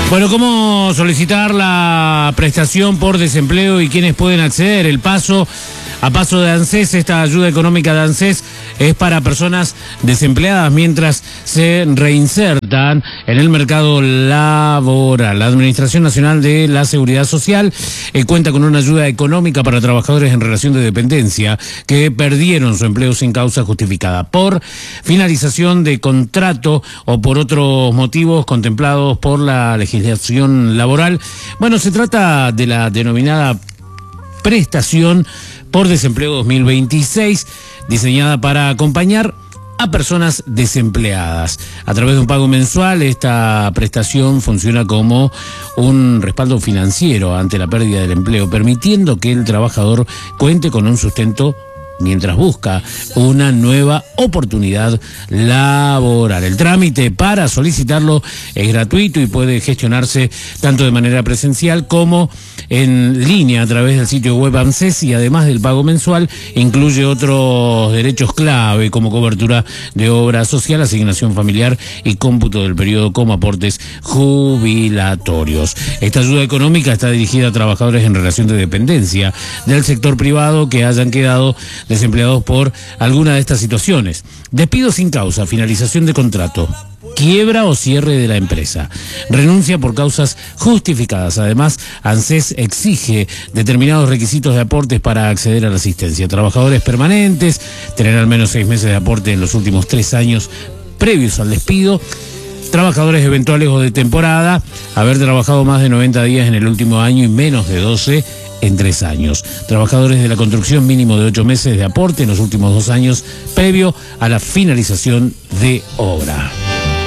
Bueno, ¿cómo solicitar la prestación por desempleo y quiénes pueden acceder? El paso a paso de ANSES, esta ayuda económica de ANSES es para personas desempleadas mientras se reinsertan en el mercado laboral. La Administración Nacional de la Seguridad Social cuenta con una ayuda económica para trabajadores en relación de dependencia que perdieron su empleo sin causa justificada por finalización de contrato o por otros motivos contemplados por la legislación laboral. Bueno, se trata de la denominada prestación por desempleo 2026, diseñada para acompañar a personas desempleadas. A través de un pago mensual, esta prestación funciona como un respaldo financiero ante la pérdida del empleo, permitiendo que el trabajador cuente con un sustento mientras busca una nueva oportunidad laboral. El trámite para solicitarlo es gratuito y puede gestionarse tanto de manera presencial como en línea a través del sitio web ANSES, y además del pago mensual incluye otros derechos clave como cobertura de obra social, asignación familiar y cómputo del periodo como aportes jubilatorios. Esta ayuda económica está dirigida a trabajadores en relación de dependencia del sector privado que hayan quedado desempleados por alguna de estas situaciones: despido sin causa, finalización de contrato, quiebra o cierre de la empresa, renuncia por causas justificadas. Además, ANSES exige determinados requisitos de aportes para acceder a la asistencia. Trabajadores permanentes, tener al menos 6 meses de aporte en los últimos 3 años previos al despido. Trabajadores eventuales o de temporada, haber trabajado más de 90 días en el último año y menos de 12 en 3 años. Trabajadores de la construcción, mínimo de 8 meses de aporte en los últimos 2 años previo a la finalización de obra.